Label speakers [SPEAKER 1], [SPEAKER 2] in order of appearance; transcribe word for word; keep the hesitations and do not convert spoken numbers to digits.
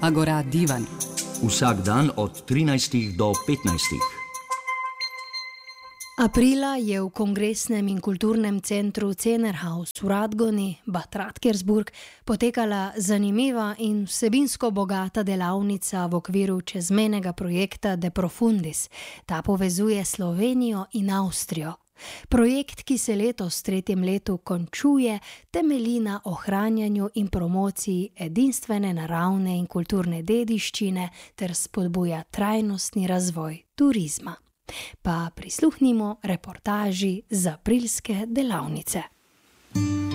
[SPEAKER 1] Agora Divan.
[SPEAKER 2] Vsak dan od trinajstih do petnajstih.
[SPEAKER 3] Aprila je v Kongresnem in kulturnem centru Cenerhaus v Radgoni, Bad Radkersburg, potekala zanimiva in vsebinsko bogata delavnica v okviru čezmejnega projekta De Profundis. Ta povezuje Slovenijo in Avstrijo. Projekt, ki se letos v tretjem letu končuje, temelji na ohranjanju in promociji edinstvene naravne in kulturne dediščine ter spodbuja trajnostni razvoj turizma. Pa prisluhnimo reportaži z aprilske delavnice.